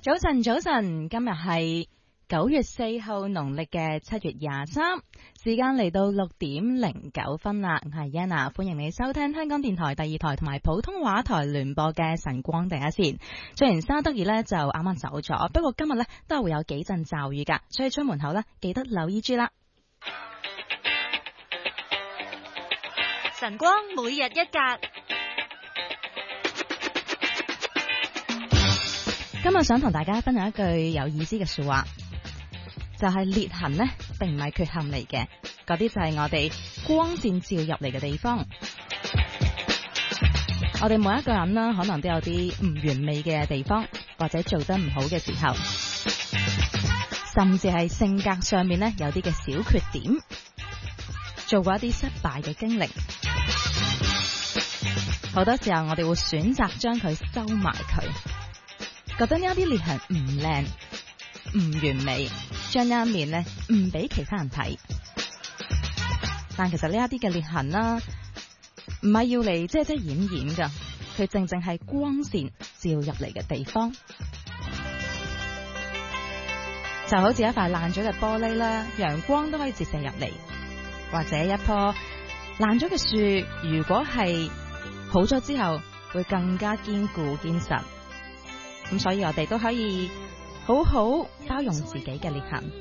早晨，早晨，今日係9月4號，農曆嘅7月23，時間嚟到6:09啦。我係 Yana， 歡迎你收聽香港電台第2台同埋普通話台聯播嘅晨光第一線。雖然沙德爾呢就啱啱走咗，不過今日呢都係會有幾陣驟雨噶，所以出門口呢記得留意住啦。 晨光每日一格。 今日想同大家分享一句有意思嘅說話，就係裂痕呢並唔係缺陷嚟嘅，嗰啲就係我哋光線照入嚟嘅地方。我哋每一個人啦，可能都有啲唔完美嘅地方，或者做得唔好嘅時候，甚至係性格上面呢有啲嘅小缺點，做過一啲失敗嘅經歷。好多時候我哋會選擇將佢收埋佢，覺得呢一啲裂痕唔靚唔完美，將呢一面呢唔俾其他人睇。但其實呢一啲嘅裂痕啦，唔係要嚟遮遮掩掩噶，佢正正係光線照入嚟嘅地方。就好似一塊爛咗嘅玻璃啦，陽光都可以折射入嚟，或者一棵爛咗嘅樹，如果係好咗之後，會更加堅固堅實。咁所以我哋都可以好好包容自己嘅裂痕。